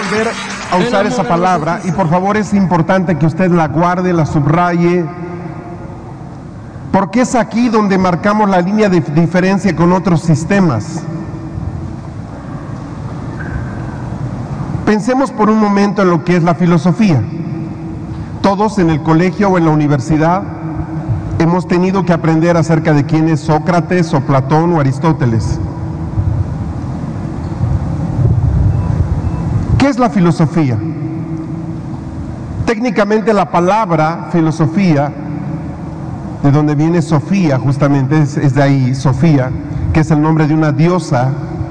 volver a usar esa palabra y por favor es importante que usted la guarde, la subraye, porque es aquí donde marcamos la línea de diferencia con otros sistemas. Pensemos por un momento en lo que es la filosofía. Todos en el colegio o en la universidad hemos tenido que aprender acerca de quién es Sócrates o Platón o Aristóteles. ¿Qué es la filosofía? Técnicamente la palabra filosofía, de donde viene Sofía, justamente es de ahí, Sofía, que es el nombre de una diosa,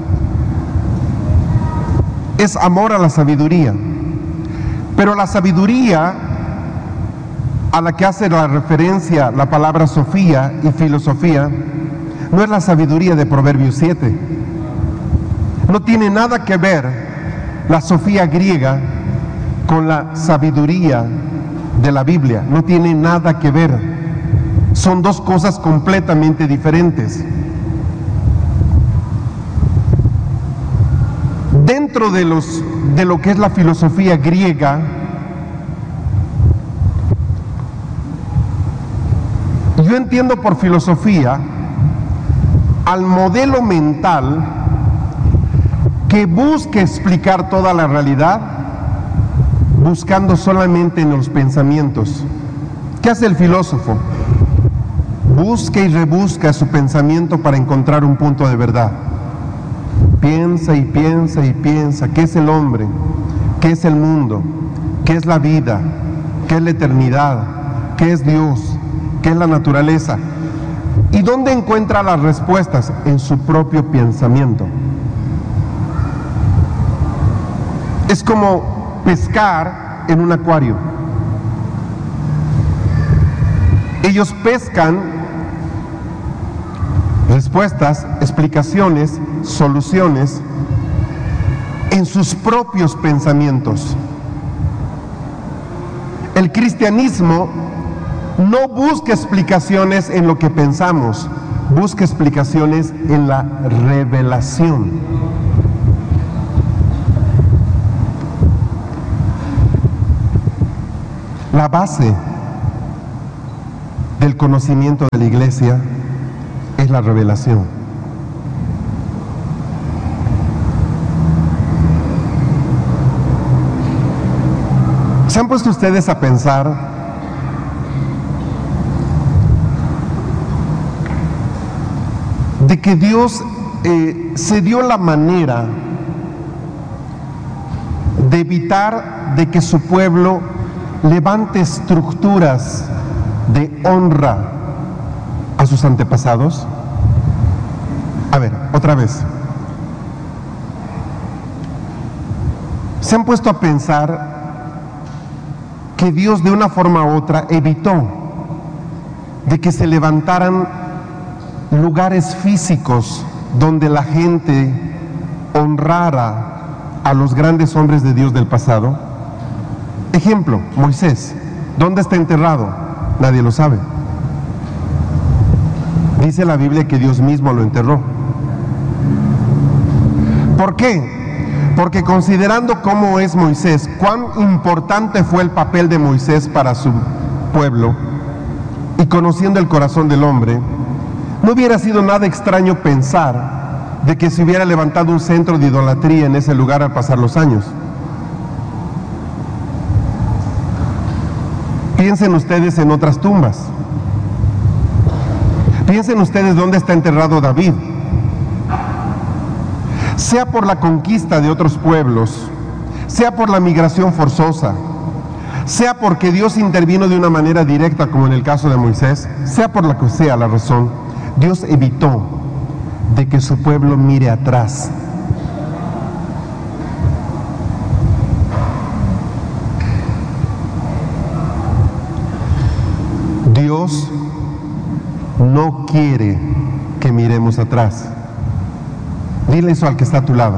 es amor a la sabiduría. Pero la sabiduría a la que hace la referencia la palabra Sofía y filosofía no es la sabiduría de Proverbios 7. No tiene nada que ver la Sofía griega con la sabiduría de la Biblia. No tiene nada que ver. Son dos cosas completamente diferentes. Dentro de lo que es la filosofía griega, yo entiendo por filosofía al modelo mental que busca explicar toda la realidad buscando solamente en los pensamientos. ¿Qué hace el filósofo? Busca y rebusca su pensamiento para encontrar un punto de verdad. Piensa y piensa y piensa. ¿Qué es el hombre? ¿Qué es el mundo? ¿Qué es la vida? ¿Qué es la eternidad? ¿Qué es Dios? ¿Qué es la naturaleza? ¿Y dónde encuentra las respuestas? En su propio pensamiento. Es como pescar en un acuario. Ellos pescan respuestas, explicaciones, soluciones en sus propios pensamientos. El cristianismo no busca explicaciones en lo que pensamos, busca explicaciones en la revelación. La base del conocimiento de la iglesia es la revelación. ¿Se han puesto ustedes a pensar de que Dios se dio la manera de evitar de que su pueblo levante estructuras de honra a sus antepasados? A ver, otra vez. ¿Se han puesto a pensar que Dios de una forma u otra evitó de que se levantaran lugares físicos donde la gente honrara a los grandes hombres de Dios del pasado? Ejemplo, Moisés. ¿Dónde está enterrado? Nadie lo sabe. Dice la Biblia que Dios mismo lo enterró. ¿Por qué? Porque considerando cómo es Moisés, cuán importante fue el papel de Moisés para su pueblo, y conociendo el corazón del hombre, no hubiera sido nada extraño pensar de que se hubiera levantado un centro de idolatría en ese lugar al pasar los años. Piensen ustedes en otras tumbas. Piensen ustedes dónde está enterrado David. Sea por la conquista de otros pueblos, sea por la migración forzosa, sea porque Dios intervino de una manera directa como en el caso de Moisés, sea por la que sea la razón, Dios evitó de que su pueblo mire atrás. Dios no quiere que miremos atrás. Dile eso al que está a tu lado.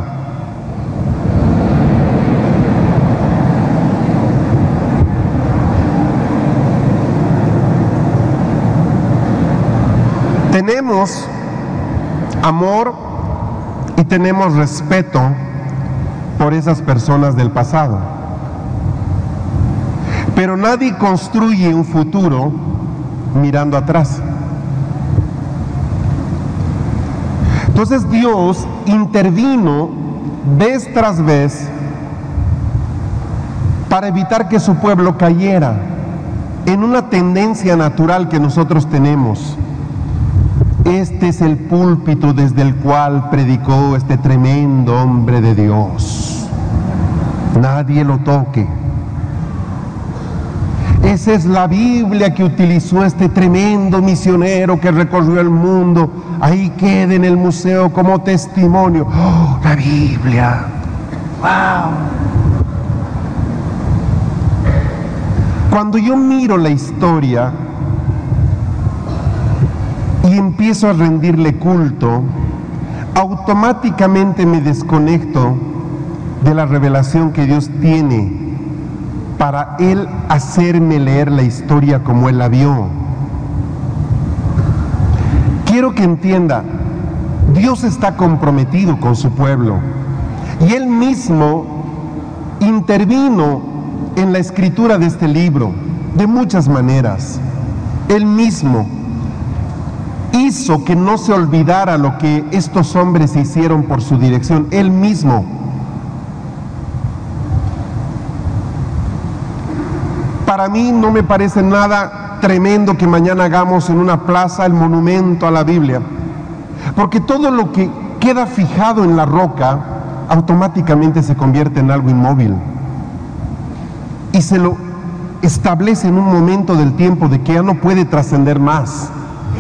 Tenemos amor y tenemos respeto por esas personas del pasado. Pero nadie construye un futuro mirando atrás. Entonces Dios intervino vez tras vez para evitar que su pueblo cayera en una tendencia natural que nosotros tenemos. Este es el púlpito desde el cual predicó este tremendo hombre de Dios. Nadie lo toque. Esa es la Biblia que utilizó este tremendo misionero que recorrió el mundo. Ahí queda en el museo como testimonio. ¡Oh, la Biblia! ¡Wow! Cuando yo miro la historia y empiezo a rendirle culto, automáticamente me desconecto de la revelación que Dios tiene para Él hacerme leer la historia como Él la vio. Quiero que entienda, Dios está comprometido con su pueblo y Él mismo intervino en la escritura de este libro de muchas maneras. Él mismo hizo que no se olvidara lo que estos hombres hicieron por su dirección. Él mismo. Para mí no me parece nada tremendo que mañana hagamos en una plaza el monumento a la Biblia, porque todo lo que queda fijado en la roca automáticamente se convierte en algo inmóvil y se lo establece en un momento del tiempo de que ya no puede trascender más.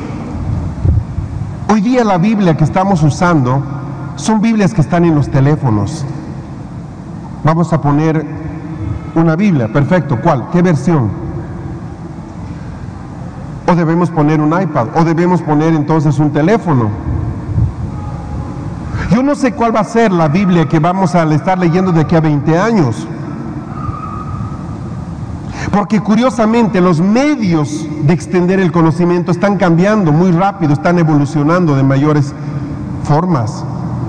Hoy día la Biblia que estamos usando son Biblias que están en los teléfonos. Vamos a poner una Biblia, perfecto, ¿cuál? ¿Qué versión? O debemos poner un iPad, o debemos poner entonces un teléfono. Yo no sé cuál va a ser la Biblia que vamos a estar leyendo de aquí a 20 años. Porque curiosamente los medios de extender el conocimiento están cambiando muy rápido, están evolucionando de mayores formas.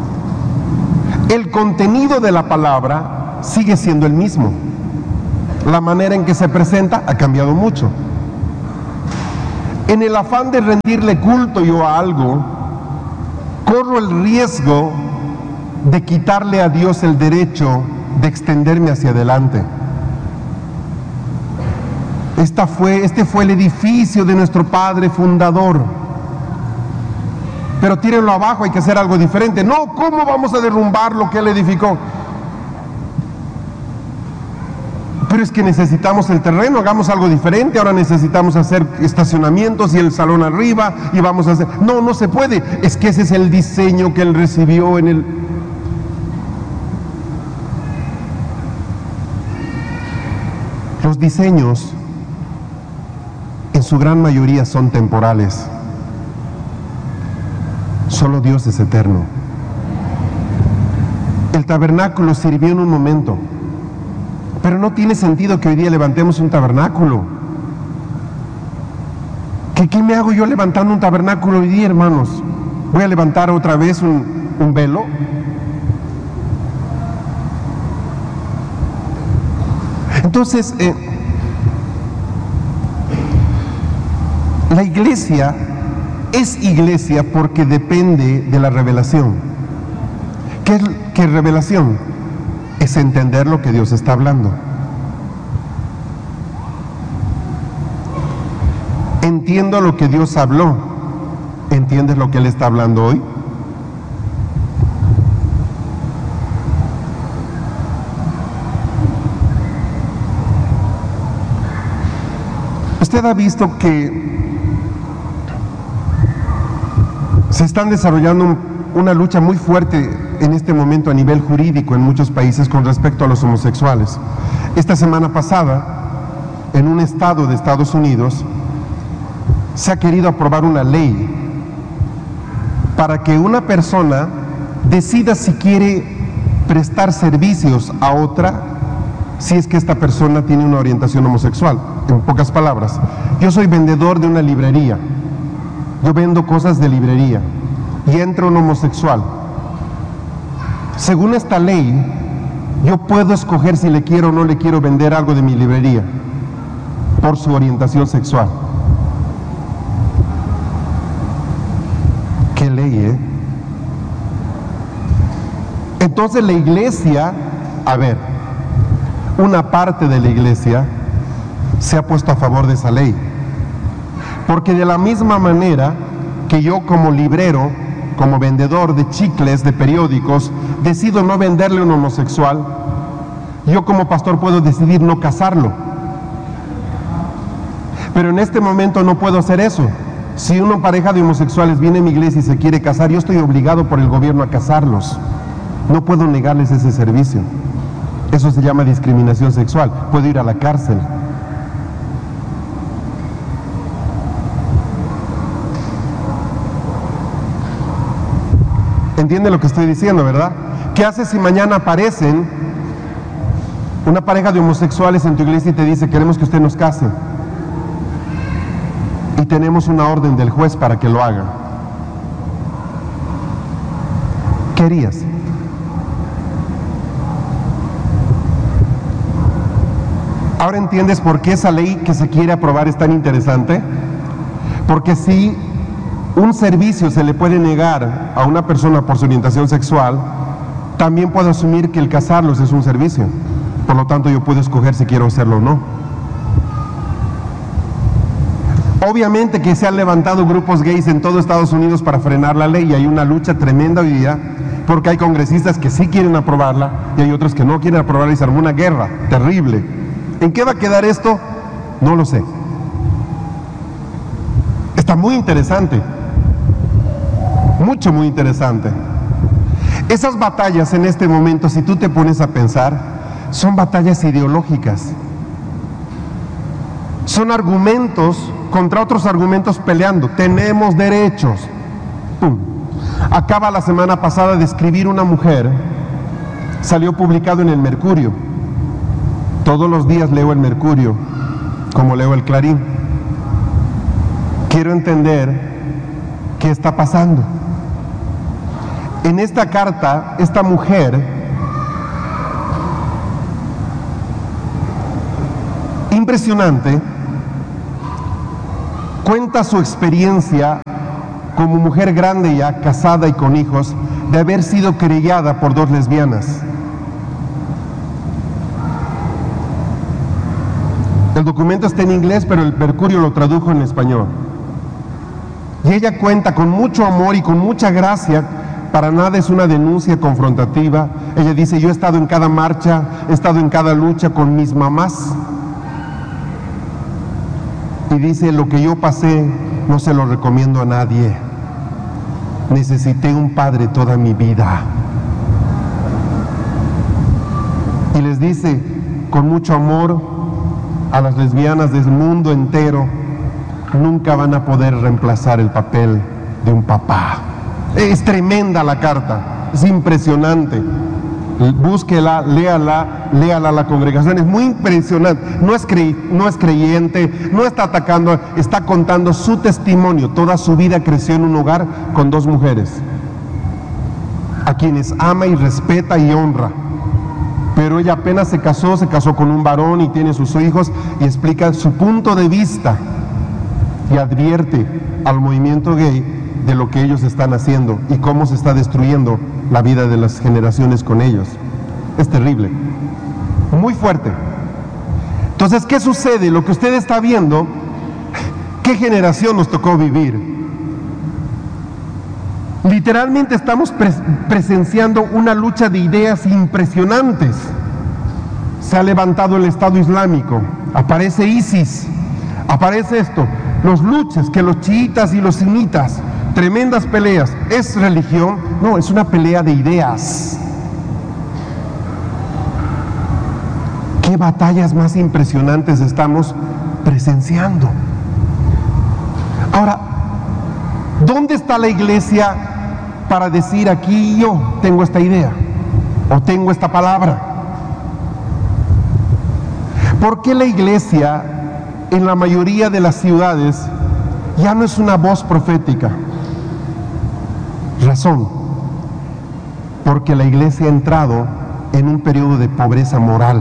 El contenido de la palabra sigue siendo el mismo. La manera en que se presenta ha cambiado mucho. En el afán de rendirle culto yo a algo, corro el riesgo de quitarle a Dios el derecho de extenderme hacia adelante. Este fue el edificio de nuestro Padre fundador. Pero tírenlo abajo, hay que hacer algo diferente. No, ¿cómo vamos a derrumbar lo que Él edificó? Pero es que necesitamos el terreno, hagamos algo diferente. Ahora necesitamos hacer estacionamientos y el salón arriba y vamos a hacer... No, no se puede. Es que ese es el diseño que Él recibió en el... Los diseños en su gran mayoría son temporales. Solo Dios es eterno. El tabernáculo sirvió en un momento, pero no tiene sentido que hoy día levantemos un tabernáculo. ¿Qué me hago yo levantando un tabernáculo hoy día, hermanos? ¿Voy a levantar otra vez un velo? Entonces, la iglesia es iglesia porque depende de la revelación. ¿Qué revelación? Es entender lo que Dios está hablando. Entiendo lo que Dios habló. ¿Entiendes lo que Él está hablando hoy? Usted ha visto que se están desarrollando una lucha muy fuerte en este momento a nivel jurídico en muchos países con respecto a los homosexuales. Esta semana pasada, en un estado de Estados Unidos, se ha querido aprobar una ley para que una persona decida si quiere prestar servicios a otra si es que esta persona tiene una orientación homosexual. En pocas palabras, yo soy vendedor de una librería. Yo vendo cosas de librería y entra un homosexual. Según esta ley, Yo puedo escoger si le quiero o no le quiero vender algo de mi librería por su orientación sexual. ¡Qué ley, eh! Entonces la iglesia, a ver, una parte de la iglesia se ha puesto a favor de esa ley. Porque de la misma manera que yo como librero, como vendedor de chicles, de periódicos, decido no venderle a un homosexual, yo como pastor puedo decidir no casarlo. Pero en este momento no puedo hacer eso. Si una pareja de homosexuales viene a mi iglesia y se quiere casar, yo estoy obligado por el gobierno a casarlos. No puedo negarles ese servicio. Eso se llama discriminación sexual. Puedo ir a la cárcel. ¿Entiende lo que estoy diciendo, verdad? ¿Qué haces si mañana aparecen una pareja de homosexuales en tu iglesia y te dice, queremos que usted nos case? Y tenemos una orden del juez para que lo haga. ¿Qué harías? ¿Ahora entiendes por qué esa ley que se quiere aprobar es tan interesante? Porque si un servicio se le puede negar a una persona por su orientación sexual, también puedo asumir que el casarlos es un servicio. Por lo tanto, yo puedo escoger si quiero hacerlo o no. Obviamente que se han levantado grupos gays en todo Estados Unidos para frenar la ley y hay una lucha tremenda hoy día, porque hay congresistas que sí quieren aprobarla y hay otros que no quieren aprobarla y se armó una guerra terrible. ¿En qué va a quedar esto? No lo sé. Está muy interesante. Muy interesante. Esas batallas en este momento, si tú te pones a pensar, son batallas ideológicas. Son argumentos contra otros argumentos peleando. Tenemos derechos. ¡Pum! Acaba la semana pasada de escribir una mujer, salió publicado en el Mercurio. Todos los días leo el Mercurio, como leo el Clarín. Quiero entender qué está pasando. En esta carta, esta mujer impresionante cuenta su experiencia como mujer grande ya, casada y con hijos, de haber sido querellada por 2 lesbianas. El documento está en inglés, pero el Mercurio lo tradujo en español. Y ella cuenta con mucho amor y con mucha gracia. Para nada es una denuncia confrontativa. Ella dice, yo he estado en cada marcha, he estado en cada lucha con mis mamás. Y dice, lo que yo pasé no se lo recomiendo a nadie. Necesité un padre toda mi vida. Y les dice, con mucho amor, a las lesbianas del mundo entero, nunca van a poder reemplazar el papel de un papá. Es tremenda la carta, es impresionante. Búsquela, léala a la congregación, es muy impresionante. No es creyente, no está atacando, está contando su testimonio. Toda su vida creció en un hogar con 2 mujeres, a quienes ama y respeta y honra. Pero ella apenas se casó con un varón y tiene sus hijos y explica su punto de vista y advierte al movimiento gay de lo que ellos están haciendo y cómo se está destruyendo la vida de las generaciones con ellos. Es terrible, muy fuerte. Entonces, ¿qué sucede? Lo que usted está viendo, ¿qué generación nos tocó vivir? Literalmente estamos presenciando una lucha de ideas impresionantes. Se ha levantado el Estado Islámico, aparece ISIS, aparece esto, los luches, que los chiitas y los sunitas, tremendas peleas. ¿Es religión? No, es una pelea de ideas. ¿Qué batallas más impresionantes estamos presenciando? Ahora, ¿dónde está la iglesia para decir aquí yo tengo esta idea o tengo esta palabra? ¿Por qué la iglesia en la mayoría de las ciudades ya no es una voz profética? Razón, porque la iglesia ha entrado en un periodo de pobreza moral.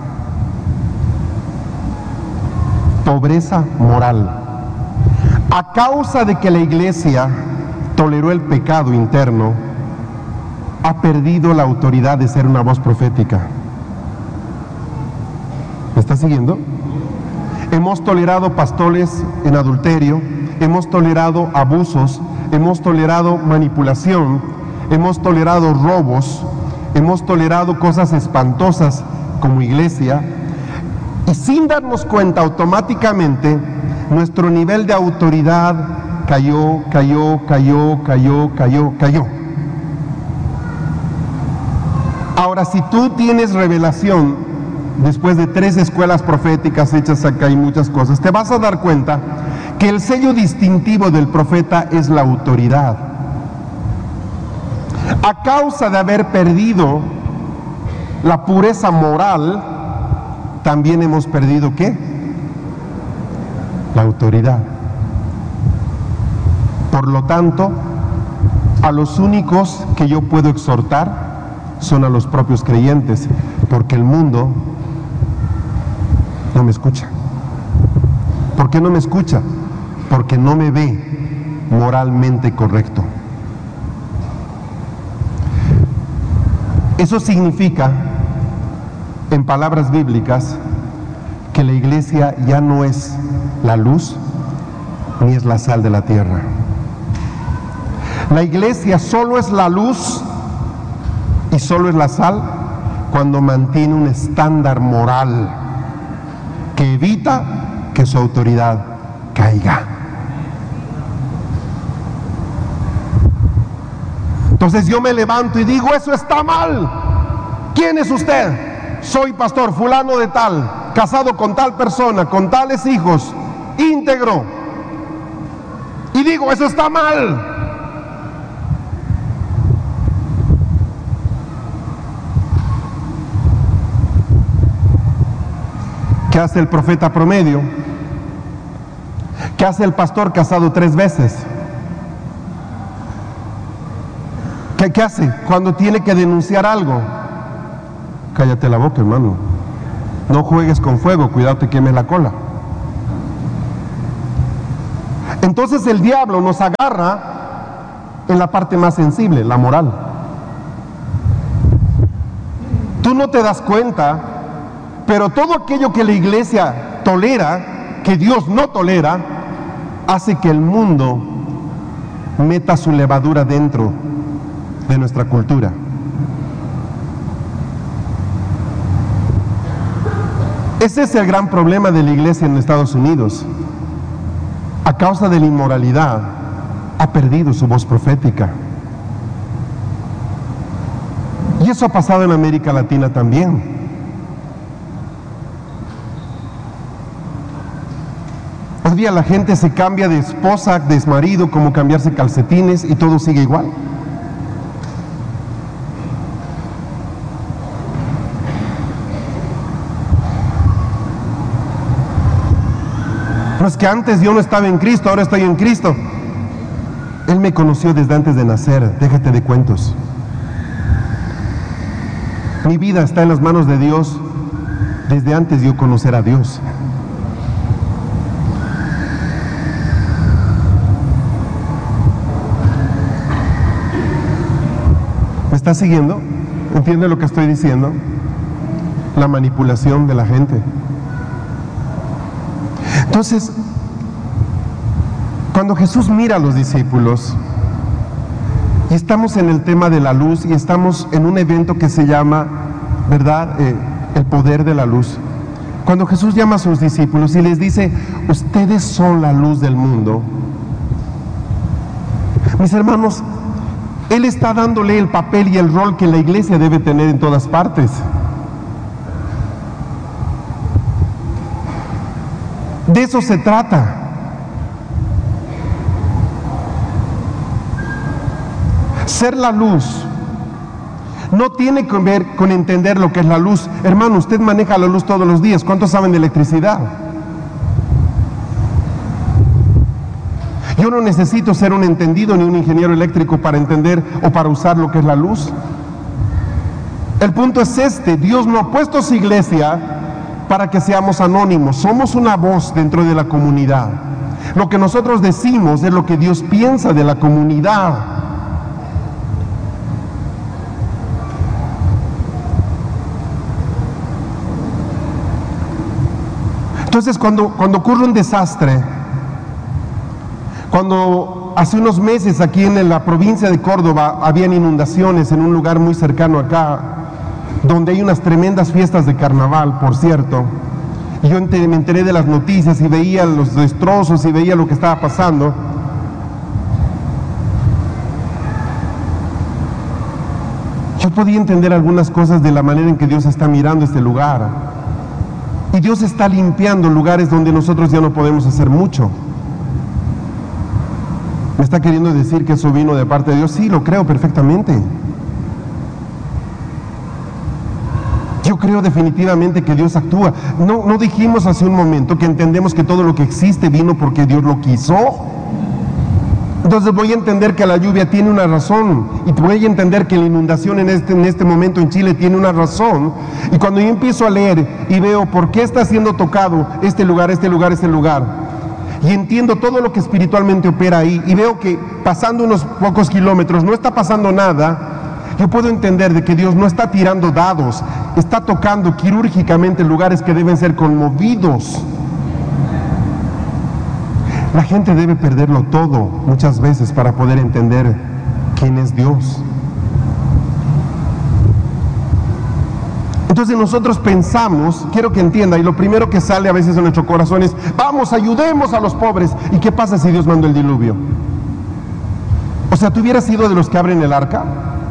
Pobreza moral. A causa de que la iglesia toleró el pecado interno, ha perdido la autoridad de ser una voz profética. ¿Me está siguiendo? Hemos tolerado pastores en adulterio, hemos tolerado abusos, hemos tolerado manipulación, hemos tolerado robos, hemos tolerado cosas espantosas como iglesia, y sin darnos cuenta automáticamente nuestro nivel de autoridad cayó. Ahora, si tú tienes revelación después de 3 escuelas proféticas hechas acá y muchas cosas, te vas a dar cuenta que el sello distintivo del profeta es la autoridad. A causa de haber perdido la pureza moral, también hemos perdido ¿qué? La autoridad. Por lo tanto, a los únicos que yo puedo exhortar son a los propios creyentes, porque el mundo no me escucha. ¿Por qué no me escucha? Porque no me ve moralmente correcto. Eso significa, en palabras bíblicas, que la iglesia ya no es la luz ni es la sal de la tierra. La iglesia solo es la luz y solo es la sal cuando mantiene un estándar moral que evita que su autoridad caiga. Entonces yo me levanto y digo, eso está mal. ¿Quién es usted? Soy pastor fulano de tal, casado con tal persona, con tales hijos, íntegro. Y digo, eso está mal. ¿Qué hace el profeta promedio? ¿Qué hace el pastor casado 3 veces? ¿Qué hace cuando tiene que denunciar algo? Cállate la boca, hermano. No juegues con fuego, cuidado te quemes la cola. Entonces el diablo nos agarra en la parte más sensible, la moral. Tú no te das cuenta, pero todo aquello que la iglesia tolera, que Dios no tolera, hace que el mundo meta su levadura dentro de nuestra cultura. Ese es el gran problema de la iglesia en Estados Unidos. A causa de la inmoralidad, ha perdido su voz profética. Y eso ha pasado en América Latina también. Hoy día la gente se cambia de esposa, de marido, como cambiarse calcetines y todo sigue igual. No es que antes yo no estaba en Cristo, ahora estoy en Cristo. Él me conoció desde antes de nacer, déjate de cuentos. Mi vida está en las manos de Dios desde antes de yo conocer a Dios. ¿Me estás siguiendo? ¿Entiende lo que estoy diciendo? La manipulación de la gente. Entonces, cuando Jesús mira a los discípulos, y estamos en el tema de la luz, y estamos en un evento que se llama, ¿verdad?, el poder de la luz. Cuando Jesús llama a sus discípulos y les dice, ustedes son la luz del mundo. Mis hermanos, Él está dándole el papel y el rol que la iglesia debe tener en todas partes. De eso se trata. Ser la luz no tiene que ver con entender lo que es la luz. Hermano, usted maneja la luz todos los días. ¿Cuántos saben de electricidad? Yo no necesito ser un entendido ni un ingeniero eléctrico para entender o para usar lo que es la luz. El punto es este: Dios no ha puesto su iglesia para que seamos anónimos. Somos una voz dentro de la comunidad. Lo que nosotros decimos es lo que Dios piensa de la comunidad. Entonces, cuando ocurre un desastre, cuando hace unos meses aquí en la provincia de Córdoba habían inundaciones en un lugar muy cercano acá, donde hay unas tremendas fiestas de carnaval, por cierto, y yo me enteré de las noticias y veía los destrozos y veía lo que estaba pasando. Yo podía entender algunas cosas de la manera en que Dios está mirando este lugar. Y Dios está limpiando lugares donde nosotros ya no podemos hacer mucho. ¿Me está queriendo decir que eso vino de parte de Dios? Sí, lo creo perfectamente. Yo creo definitivamente que Dios actúa. No dijimos hace un momento que entendemos que todo lo que existe vino porque Dios lo quiso. Entonces voy a entender que la lluvia tiene una razón, y voy a entender que la inundación en este momento en Chile tiene una razón. Y cuando yo empiezo a leer y veo por qué está siendo tocado este lugar, y entiendo todo lo que espiritualmente opera ahí, y veo que pasando unos pocos kilómetros no está pasando nada, yo puedo entender de que Dios no está tirando dados, está tocando quirúrgicamente lugares que deben ser conmovidos. La gente debe perderlo todo muchas veces para poder entender quién es Dios. Entonces nosotros pensamos, quiero que entienda, y lo primero que sale a veces en nuestro corazón es: vamos, ayudemos a los pobres. ¿Y qué pasa si Dios mandó el diluvio? O sea, ¿tú hubieras sido de los que abren el arca?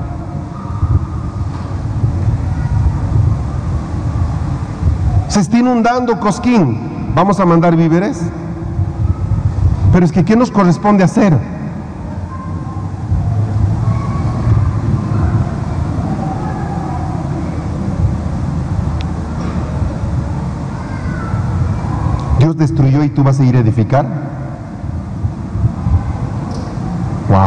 Se está inundando Cosquín, ¿vamos a mandar víveres? Pero es que ¿qué nos corresponde hacer? Dios destruyó y tú vas a ir a edificar. Wow.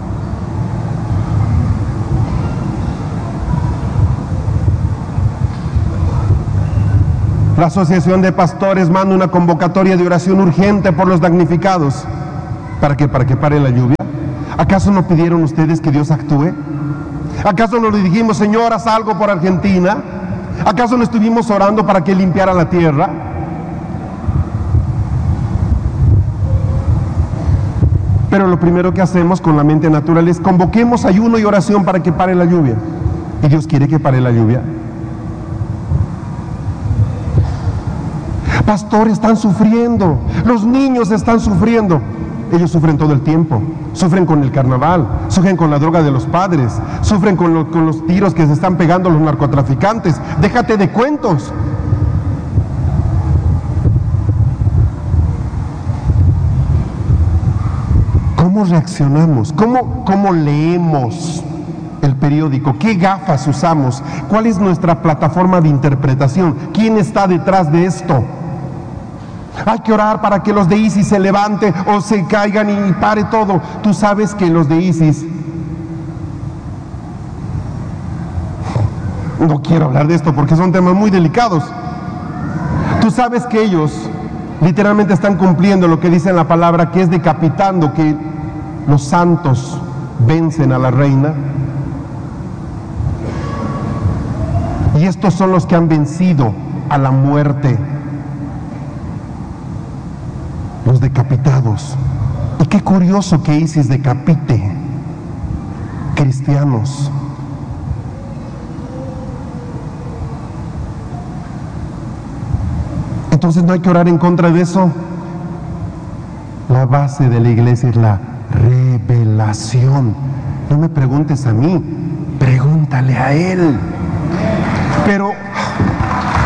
La Asociación de Pastores manda una convocatoria de oración urgente por los damnificados. ¿Para qué? ¿Para que pare la lluvia? ¿Acaso no pidieron ustedes que Dios actúe? ¿Acaso no le dijimos: Señor, haz algo por Argentina? ¿Acaso no estuvimos orando para que limpiara la tierra? Pero lo primero que hacemos con la mente natural es: convoquemos ayuno y oración para que pare la lluvia. ¿Y Dios quiere que pare la lluvia? Pastor, están sufriendo, los niños están sufriendo. Ellos sufren todo el tiempo, sufren con el carnaval, sufren con la droga de los padres, sufren con los tiros que se están pegando los narcotraficantes. Déjate de cuentos. ¿Cómo reaccionamos? ¿Cómo leemos el periódico? ¿Qué gafas usamos? ¿Cuál es nuestra plataforma de interpretación? ¿Quién está detrás de esto? Hay que orar para que los de ISIS se levanten o se caigan y pare todo. Tú sabes que los de ISIS, no quiero hablar de esto porque son temas muy delicados. Tú sabes que ellos literalmente están cumpliendo lo que dice en la palabra, que es decapitando, que los santos vencen a la reina. Y estos son los que han vencido a la muerte. Los decapitados. Y qué curioso que ISIS decapite cristianos. Entonces no hay que orar en contra de eso. La base de la iglesia es la revelación. No me preguntes a mí, pregúntale a él. Pero